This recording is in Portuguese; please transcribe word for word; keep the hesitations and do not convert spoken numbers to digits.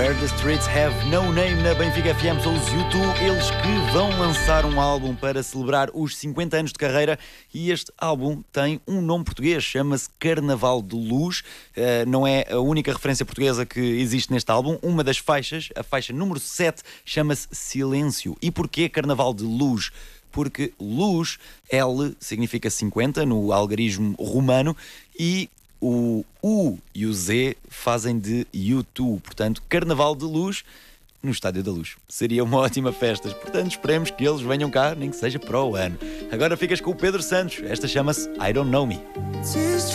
Where the Streets Have No Name na Benfica F M, são os U dois, eles que vão lançar um álbum para celebrar os cinquenta anos de carreira, e este álbum tem um nome português, chama-se Carnaval de Luz. Uh, não é a única referência portuguesa que existe neste álbum. Uma das faixas, a faixa número sete, chama-se Silêncio. E porquê Carnaval de Luz? Porque luz, L, significa cinquenta no algarismo romano, e o U e o Z fazem de U dois, portanto, Carnaval de Luz no Estádio da Luz. Seria uma ótima festa, portanto, esperemos que eles venham cá, nem que seja para o ano. Agora ficas com o Pedro Santos, esta chama-se I Don't Know Me.